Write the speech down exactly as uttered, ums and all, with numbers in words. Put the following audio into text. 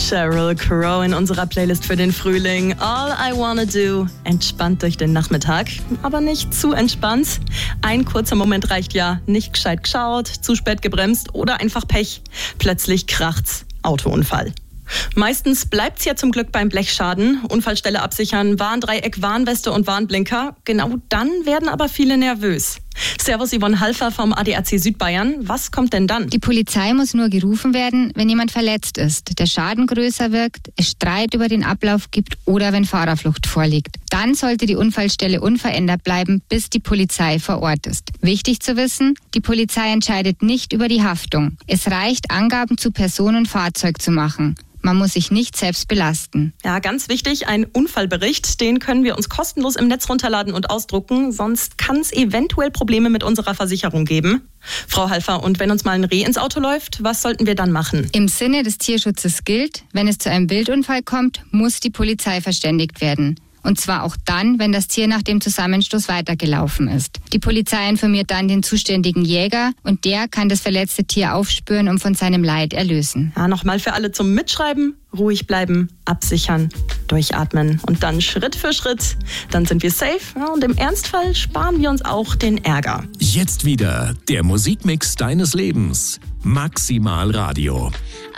Sheryl Crow in unserer Playlist für den Frühling. All I Wanna Do. Entspannt durch den Nachmittag, aber nicht zu entspannt. Ein kurzer Moment reicht ja. Nicht gescheit geschaut, zu spät gebremst oder einfach Pech. Plötzlich kracht's. Autounfall. Meistens bleibt's ja zum Glück beim Blechschaden. Unfallstelle absichern, Warndreieck, Warnweste und Warnblinker. Genau dann werden aber viele nervös. Servus Yvonne Halfer vom A D A C Südbayern. Was kommt denn dann? Die Polizei muss nur gerufen werden, wenn jemand verletzt ist, der Schaden größer wirkt, es Streit über den Ablauf gibt oder wenn Fahrerflucht vorliegt. Dann sollte die Unfallstelle unverändert bleiben, bis die Polizei vor Ort ist. Wichtig zu wissen, die Polizei entscheidet nicht über die Haftung. Es reicht, Angaben zu Person und Fahrzeug zu machen. Man muss sich nicht selbst belasten. Ja, ganz wichtig, ein Unfallbericht, den können wir uns kostenlos im Netz runterladen und ausdrucken, sonst kann es eventuell Probleme mit unserer Versicherung geben. Frau Halfer, und wenn uns mal ein Reh ins Auto läuft, was sollten wir dann machen? Im Sinne des Tierschutzes gilt, wenn es zu einem Wildunfall kommt, muss die Polizei verständigt werden. Und zwar auch dann, wenn das Tier nach dem Zusammenstoß weitergelaufen ist. Die Polizei informiert dann den zuständigen Jäger und der kann das verletzte Tier aufspüren und von seinem Leid erlösen. Ja, nochmal für alle zum Mitschreiben. Ruhig bleiben, absichern, durchatmen und dann Schritt für Schritt. Dann sind wir safe, ja, und im Ernstfall sparen wir uns auch den Ärger. Jetzt wieder der Musikmix deines Lebens. Maximal Radio.